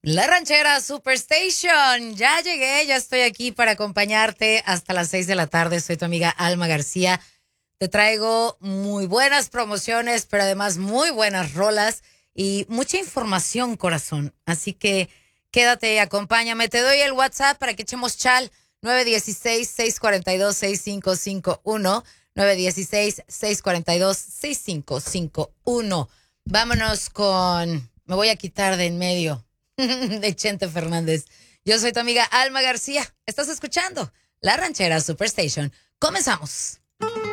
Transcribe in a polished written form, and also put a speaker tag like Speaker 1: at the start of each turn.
Speaker 1: La Ranchera Superstation. Ya llegué, ya estoy aquí para acompañarte hasta las 6 de la tarde. Soy tu amiga Alma García. Te traigo muy buenas promociones, pero además muy buenas rolas y mucha información, corazón. Así que quédate y acompáñame. Te doy el WhatsApp para que echemos chal. 916-642-6551. 916-642-6551. Vámonos con... Me voy a quitar de en medio de Chente Fernández. Yo soy tu amiga Alma García. Estás escuchando La Ranchera Superstation. Comenzamos.